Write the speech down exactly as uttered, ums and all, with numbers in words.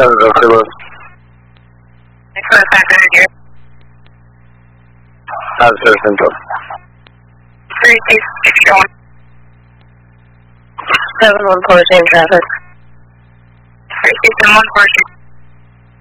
seven zero two. Thanks for the time to here. How's the Central? Three, please, keep going. seven one four, same traffic. Three, six, and one four six.